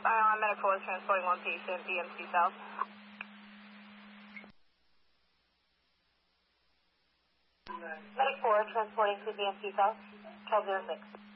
Medical is transporting one patient, BMC South. Medical is transporting to BMC South, 1206.